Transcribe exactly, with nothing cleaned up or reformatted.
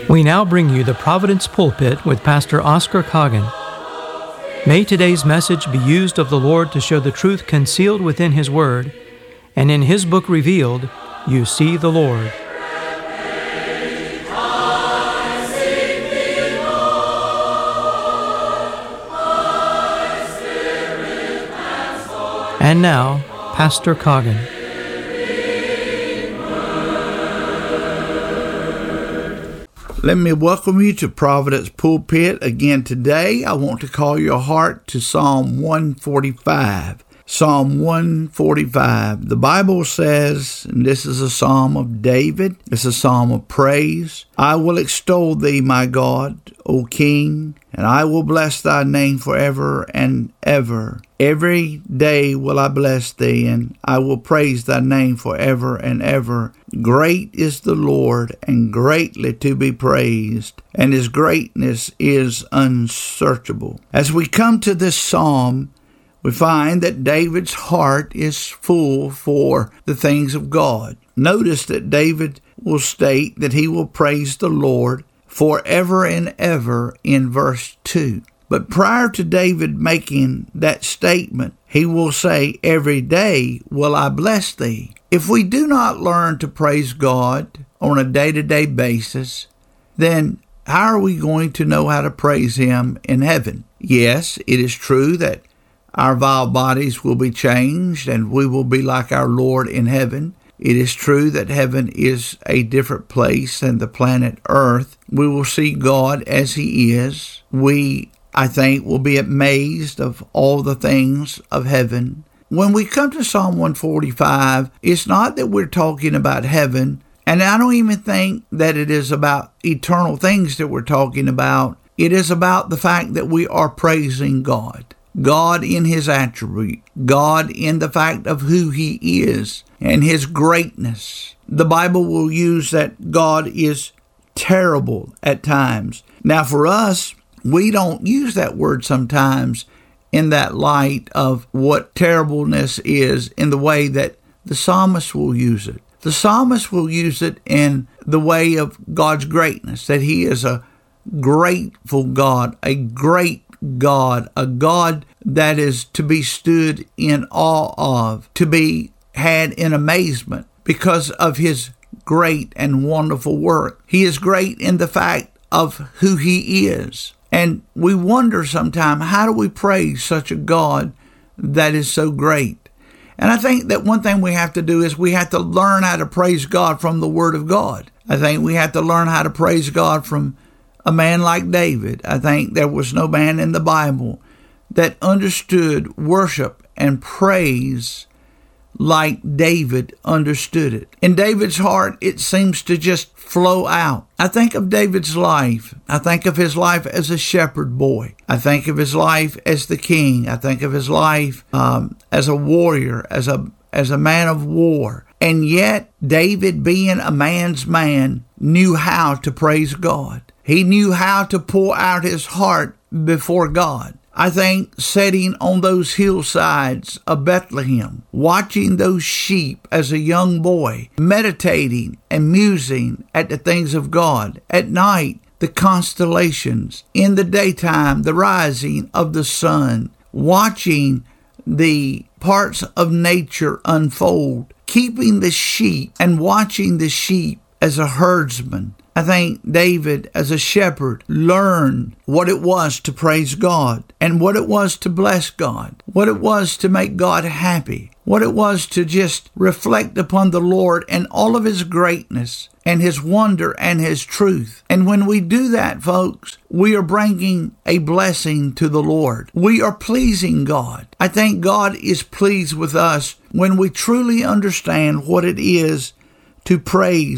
We now bring you the Providence Pulpit with Pastor Oscar Coggin. May today's message be used of the Lord to show the truth concealed within His Word, and in His book revealed, you see the Lord. And now, Pastor Coggin. Let me welcome you to Providence Pulpit again today. I want to call your heart to Psalm one forty-five. Psalm one forty-five. The Bible says, and this is a psalm of David, it's a psalm of praise. I will extol thee, my God, O King, and I will bless thy name forever and ever. Every day will I bless thee, and I will praise thy name forever and ever. Great is the Lord, and greatly to be praised, and his greatness is unsearchable. As we come to this psalm, we find that David's heart is full for the things of God. Notice that David will state that he will praise the Lord forever and ever in verse two. But prior to David making that statement, he will say, every day will I bless thee. If we do not learn to praise God on a day-to-day basis, then how are we going to know how to praise him in heaven? Yes, it is true that our vile bodies will be changed and we will be like our Lord in heaven. It is true that heaven is a different place than the planet Earth. We will see God as he is. We, I think, will be amazed of all the things of heaven. When we come to Psalm one forty-five, it's not that we're talking about heaven, and I don't even think that it is about eternal things that we're talking about. It is about the fact that we are praising God. God in his attribute, God in the fact of who he is and his greatness. The Bible will use that God is terrible at times. Now for us, we don't use that word sometimes in that light of what terribleness is in the way that the psalmist will use it. The psalmist will use it in the way of God's greatness, that he is a grateful God, a great God, a God that is to be stood in awe of, to be had in amazement because of his great and wonderful work. He is great in the fact of who he is. And we wonder sometimes, how do we praise such a God that is so great? And I think that one thing we have to do is we have to learn how to praise God from the Word of God. I think we have to learn how to praise God from a man like David. I think there was no man in the Bible that understood worship and praise like David understood it. In David's heart, it seems to just flow out. I think of David's life. I think of his life as a shepherd boy. I think of his life as the king. I think of his life um, as a warrior, as a as a man of war. And yet, David, being a man's man, knew how to praise God. He knew how to pour out his heart before God. I think sitting on those hillsides of Bethlehem, watching those sheep as a young boy, meditating and musing at the things of God. At night, the constellations. In the daytime, the rising of the sun. Watching the parts of nature unfold. Keeping the sheep and watching the sheep as a herdsman. I think David, as a shepherd, learned what it was to praise God and what it was to bless God, what it was to make God happy, what it was to just reflect upon the Lord and all of his greatness and his wonder and his truth. And when we do that, folks, we are bringing a blessing to the Lord. We are pleasing God. I think God is pleased with us when we truly understand what it is to praise